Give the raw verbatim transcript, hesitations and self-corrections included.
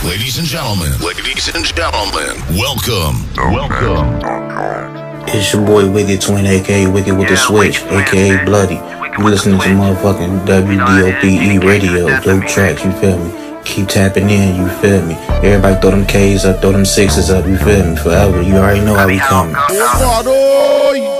Ladies and gentlemen, ladies and gentlemen, welcome, welcome. It's your boy Wicked Twin, aka Wicked with the Switch, aka Bloody. You listening to motherfucking W D O P E radio, dope tracks, you feel me? Keep tapping in, you feel me? Everybody throw them K's up, throw them sixes up, you feel me? Forever, you already know how we coming.